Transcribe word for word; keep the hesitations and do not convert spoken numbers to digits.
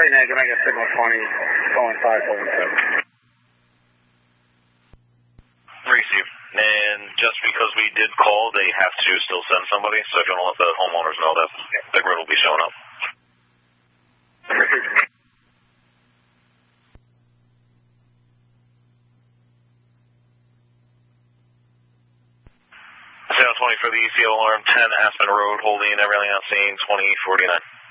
Right now, can I get signal twenty, going five seven seven. Receive. And just because we did call, they have to still send somebody, so if you want to let the homeowners know that the grid will be showing up. seven twenty for the E C O alarm, ten Aspen Road, holding everything on scene, twenty forty-nine.